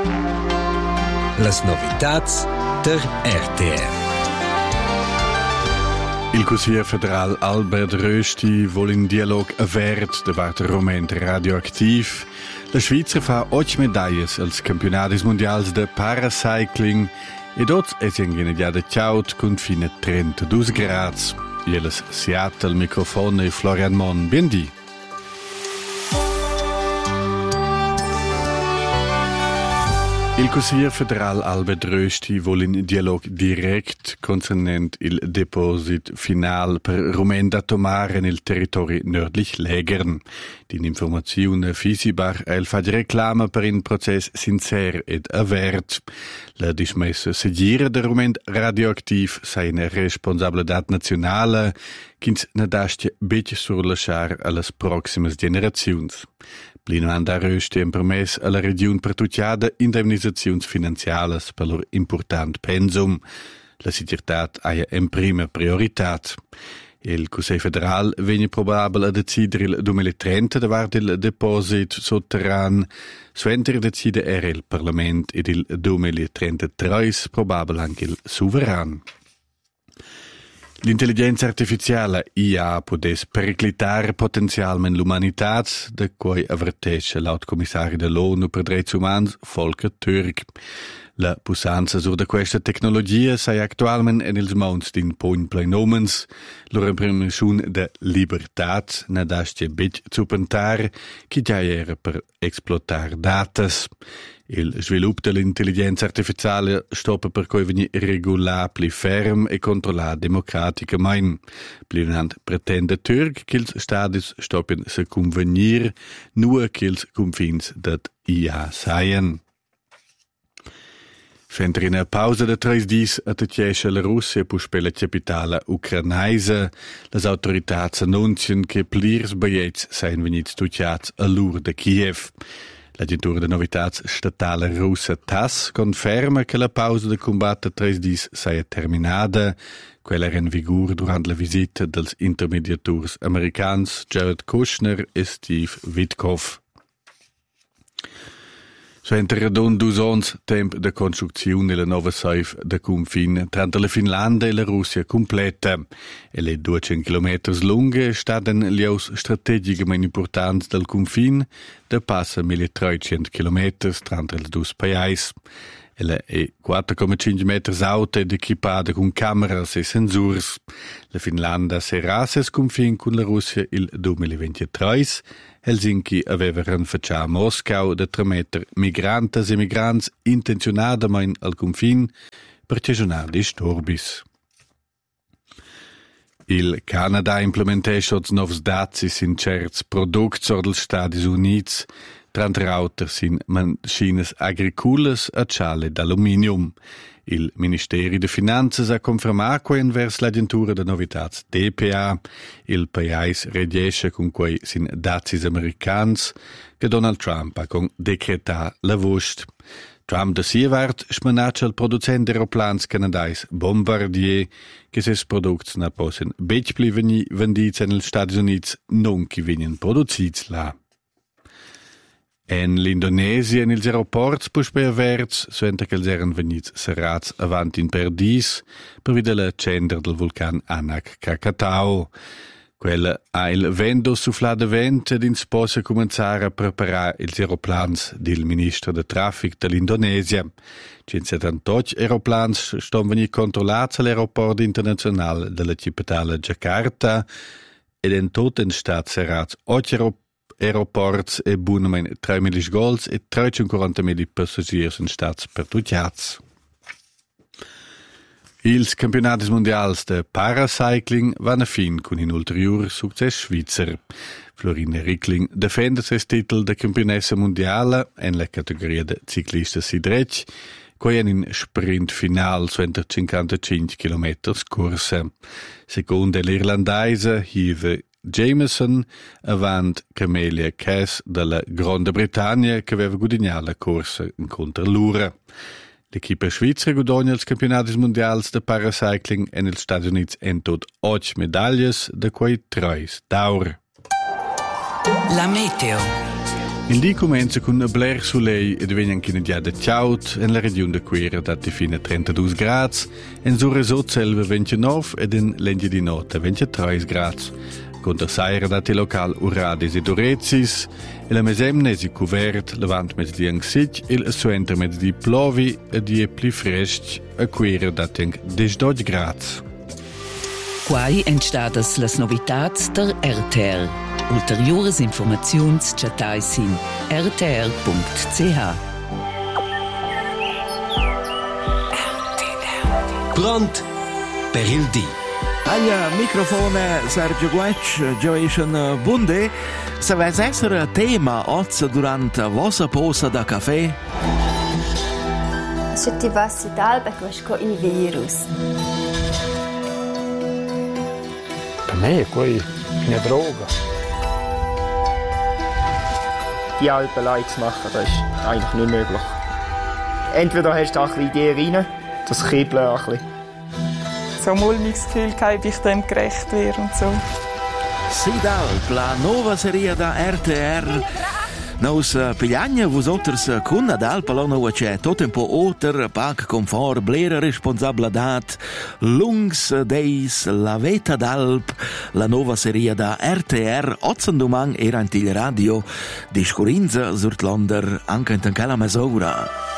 Las novitats der RTR. Il Consiglio federal Albert Rösti vuole in dialog avert davart il roment radioactiv. La Svizra fa 8 medaglie als campionatis mondials de paracycling e dort es ingeniada ciaut con fine 32 grads. Jeles Seattle microfono e Florian Mon. Bindi. Il Consiglio federal Albert Rösti vuole in dialog direct concernent il deposit final per rumenda tomare nel territorio nördlich Lägern. L'informazione Fisibach fa reclama per un processo sincero ed avert. La dismessa segire del rumend radioactiv sei una responsabilità nazionale che ne dasce bec surlasciar alle prossime generazioni. Plino anda Rösti un permess alla regione pertucciada indemnisazioni finanziali per loro important pensum. La sicurezza è in prima priorità. Il Consiglio federal viene probabile a decidere il 2030 davvero il deposito sotterraneo, suenter decide era il Parlamento ed il 2033 probabile anche il sovrano. L'intelligenza artificiale IA potesse periclitare potenzialmente l'umanità, da cui avvertisce l'Altcommissario dell'ONU per diritti umani Volker Türk. La pussanza sur da questa tecnologia sei attualmente nels mons din point plenomens, loro permissione de libertà na dasce bec zupentar, che già era per explotar datas. Il sviluppo dell'intelligenza artificiale stoppa per cui veni regolabili ferm e controllare democraticamente. Plinant pretende Türk che ils stadis stoppen se convenir, nur che ils confins dat IA seien. Mentre in una pausa di 3 giorni attacchiesce la Russia per la capitale ucrainese, le autorità annunciano che plirs biglietti sono venuti studiati a lur de Kiev. L'agenzia di novità statale russa TASS conferma che la pausa di combatto 3 giorni sia terminata. Quella era in vigore durante la visita degli intermediatori americani Jared Kushner e Steve Witkoff. Suenter radon 2 ans tempo de construzione della nuova saif de confine tra la Finlandia e la Russia completa. E le 200 km lunghe staden liaus strategicamente importanti del confine de passa 1300 km tra le due paesi. Ella è 4,5 metri alta ed equipata con cameras e sensori. La Finlandia sarà ses confine con la Russia il 2023. Helsinki aveva rinfacciato a Moscou da tramettere migranti e migranti intenzionadamente al confine per cessionare disturbis. Il Canada implementasce nuovi dazi in certi prodotti degli Stati Uniti, tra l'altro in macchine agricole a ciale d'alluminio. Il Ministero delle Finanze ha confermato verso l'agenzia di novità DPA. Il paese reagisce con quei sin dazi americani che Donald Trump ha decretato la voce. Trump da Sievart smanaccia il producente aeroplani canadese Bombardier che se prodotti non possono più venditi negli Stati Uniti non che vengono prodotti là. En l'Indonesia e negli aeroporti può verts, suente che erano venuti serrati avanti in perdis per vedere la cendra del vulcano Anak Krakatau. Quella ha il vento sufflato vento ed in sposa cominciare a preparare gli aeroplani del ministro del traffico dell'Indonesia. 178 aeroplani stanno venendo controllati all'aeroporto internazionale della capitale Jakarta ed in tutto in stato serrati 8 aeroports e buonamente 3.000 gols e 340.000 passagieri in stati pertucciati. Ils campionati mondiali de paracycling vanno a fin con un ulteriore successo svizzero. Florina Rickling difende il titolo di campionessa mondiale nella categoria di ciclista sidrec, che è in sprint final su 55 km corsa. Secondo l'irlandese Hive Jameson avanti Camelia Cass dalla Grande Bretagna che aveva guadagnato la corsa contro l'Ura. L'equipa svizzera guadagna els campionats mondials de paracycling en els Stati Units en tot 8 medaglie, de cui 3 d'or. La meteo. Il dì comincia con un bler soleil e diventa anche già da ciaut in la regione de Quera dati fino a 32 gradi, in Sur Resot selva 29 ed in Lengi di Nota 23 gradi. Con der Seire dati local Uradis e Dorezis, e la mesemne si cuvert, levant med di anxic, il suenter med di plovi e di pli fresc, a Quera dati anche 12 gradi. Quai entstadas las novitats der RTR. Ulteriores informaziuns chatais sin rtr.ch. Pront per il dì. Aglia microfone Sergio Guec, Joation Bunde. Se vais essere tema oggi durante la vostra pausa da caffè? Se ti passi d'alba con il virus. Per me è poi eine Droge. Die Alpen zu machen, das ist eigentlich nicht möglich. Entweder hast du ein bisschen Idee rein, das Kibbeln ein bisschen. So ein mulmiges Gefühl, ob ich dem gerecht wäre und so. Sidalp, la nuova serie da RTR. Nos pigliagna vosotters con Adalp l'anno c'è tot un po' oter, pac confort, blera responsabilitat, lungs deis, la veta d'Alp, la nuova serie da RTR, Otzendomang era in radio, discurinza surtlander anche in tancala mesura.